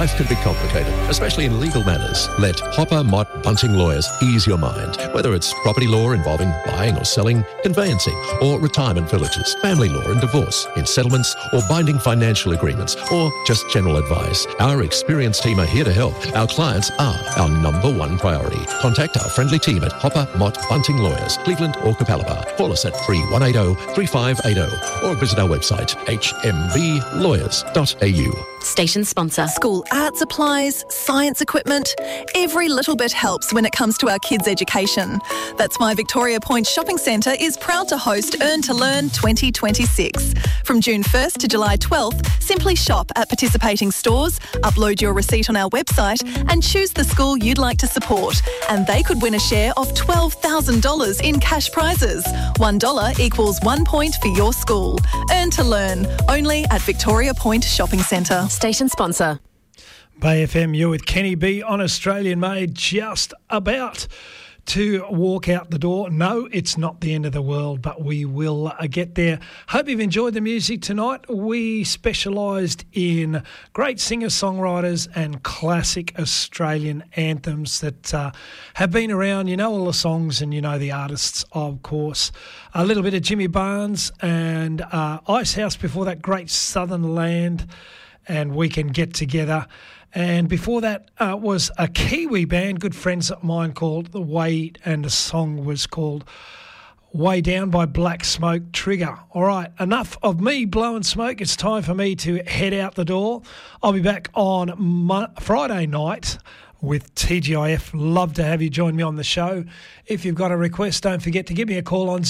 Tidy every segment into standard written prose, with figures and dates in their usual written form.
life can be complicated, especially in legal matters. Let Hopper Mott Bunting Lawyers ease your mind. Whether it's property law involving buying or selling, conveyancing, or retirement villages, family law and divorce, in settlements or binding financial agreements, or just general advice, our experienced team are here to help. Our clients are our number one priority. Contact our friendly team at Hopper Mott Bunting Lawyers, Cleveland or Capalaba. Call us at 3180-3580 or visit our website, hmblawyers.au. Station sponsor. School art supplies, science equipment. Every little bit helps when it comes to our kids' education. That's why Victoria Point Shopping Centre is proud to host Earn to Learn 2026. From June 1st to July 12th, simply shop at participating stores, upload your receipt on our website and choose the school you'd like to support. And they could win a share of $12,000 in cash prizes. $1 equals 1 point for your school. Earn to Learn, only at Victoria Point Shopping Centre. Station sponsor. Bay FM, you're with Kenny B on Australian Made, just about to walk out the door. No, it's not the end of the world, but we will get there. Hope you've enjoyed the music tonight. We specialised in great singer-songwriters and classic Australian anthems that have been around. You know all the songs and you know the artists, of course. A little bit of Jimmy Barnes and Icehouse before that, Great Southern Land and We Can Get Together. And before that was a Kiwi band, good friends of mine, called The Way, and the song was called Way Down by Black Smoke Trigger. All right, enough of me blowing smoke. It's time for me to head out the door. I'll be back on Friday night with TGIF. Love to have you join me on the show. If you've got a request, don't forget to give me a call on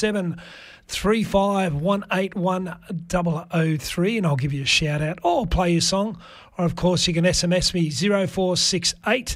0735181003 and I'll give you a shout out or play your song. Or, of course, you can SMS me 0468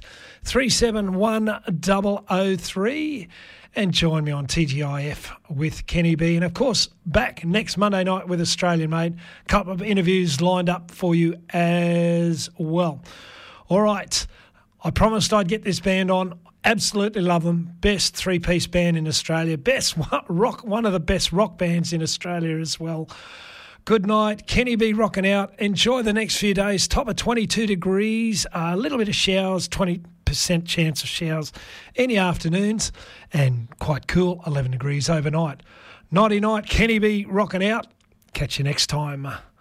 371 and join me on TGIF with Kenny B. And, of course, back next Monday night with Australian Made. A couple of interviews lined up for you as well. All right. I promised I'd get this band on. Absolutely love them. Best three-piece band in Australia. Best rock, one of the best rock bands in Australia as well. Good night. Kenny B rocking out. Enjoy the next few days. Top of 22 degrees. A little bit of showers, 20% chance of showers any afternoons. And quite cool, 11 degrees overnight. Nighty night. Kenny B rocking out. Catch you next time.